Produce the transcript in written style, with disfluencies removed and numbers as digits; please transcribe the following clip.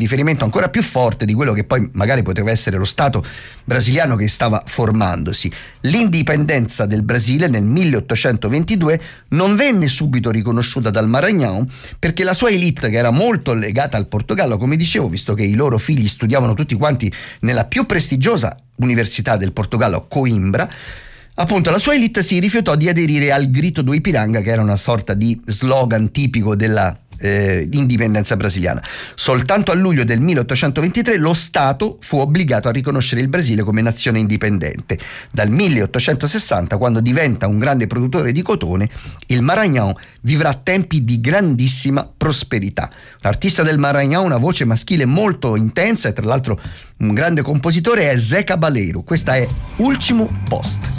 riferimento ancora più forte di quello che poi magari poteva essere lo Stato brasiliano che stava formandosi. L'indipendenza del Brasile nel 1822 non venne subito riconosciuta dal Maranhão perché la sua elite, che era molto legata al Portogallo, come dicevo, visto che i loro figli studiavano tutti quanti nella più prestigiosa università del Portogallo, Coimbra, appunto la sua elite si rifiutò di aderire al Grito do Ipiranga, che era una sorta di slogan tipico della indipendenza brasiliana. Soltanto a luglio del 1823 lo Stato fu obbligato a riconoscere il Brasile come nazione indipendente. Dal 1860, quando diventa un grande produttore di cotone, il Maranhão vivrà tempi di grandissima prosperità. L'artista del Maranhão, una voce maschile molto intensa e tra l'altro un grande compositore, è Zé Cabaleiro. Questa è Ultimo Post.